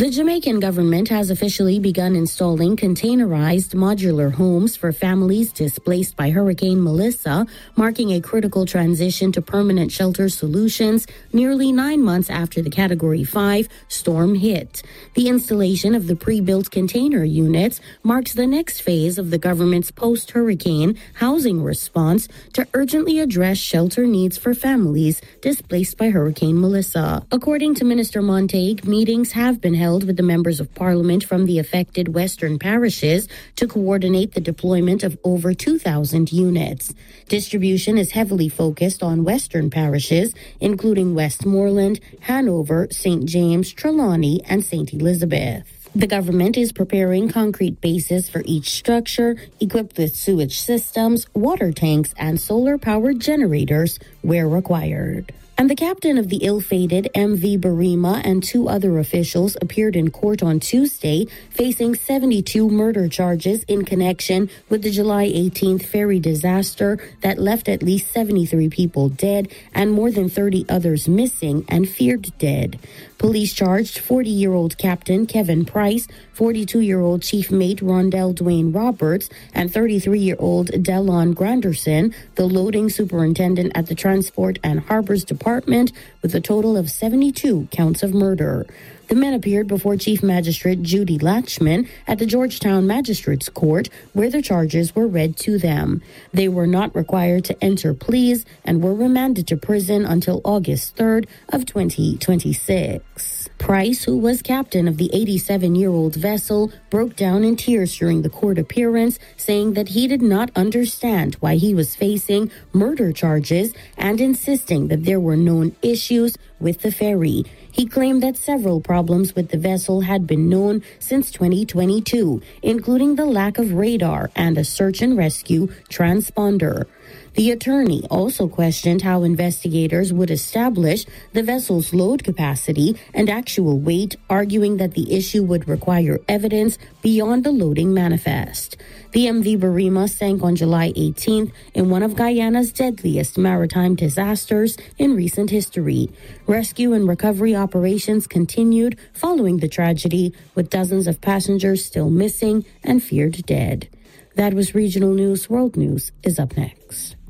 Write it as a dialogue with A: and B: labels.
A: The Jamaican government has officially begun installing containerized modular homes for families displaced by Hurricane Melissa, marking a critical transition to permanent shelter solutions nearly 9 months after the Category 5 storm hit. The installation of the pre-built container units marks the next phase of the government's post-hurricane housing response to urgently address shelter needs for families displaced by Hurricane Melissa. According to Minister Montague, meetings have been held with the members of parliament from the affected western parishes to coordinate the deployment of over 2,000 units. Distribution is heavily focused on western parishes, including Westmoreland, Hanover, St. James, Trelawney, and St. Elizabeth. The government is preparing concrete bases for each structure, equipped with sewage systems, water tanks, and solar-powered generators where required. And the captain of the ill-fated MV Barima and 2 other officials appeared in court on Tuesday, facing 72 murder charges in connection with the July 18th ferry disaster that left at least 73 people dead and more than 30 others missing and feared dead. Police charged 40-year-old Captain Kevin Price, 42-year-old Chief Mate Rondell Dwayne Roberts, and 33-year-old Delon Granderson, the loading superintendent at the Transport and Harbors Department, with a total of 72 counts of murder. The men appeared before Chief Magistrate Judy Latchman at the Georgetown Magistrates Court, where the charges were read to them. They were not required to enter pleas and were remanded to prison until August 3rd of 2026. Price, who was captain of the 87-year-old vessel, broke down in tears during the court appearance, saying that he did not understand why he was facing murder charges and insisting that there were known issues with the ferry. He claimed that several problems with the vessel had been known since 2022, including the lack of radar and a search and rescue transponder. The attorney also questioned how investigators would establish the vessel's load capacity and actual weight, arguing that the issue would require evidence beyond the loading manifest. The MV Barima sank on July 18th in one of Guyana's deadliest maritime disasters in recent history. Rescue and recovery operations continued following the tragedy, with dozens of passengers still missing and feared dead. That was Regional News. World News is up next.